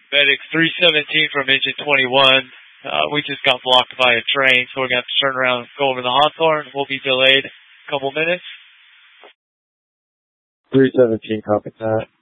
Medic 317 from engine 21. We just got blocked by a train, so we're going to have to turn around and go over the Hawthorne. We'll be delayed a couple minutes. 317, copy that.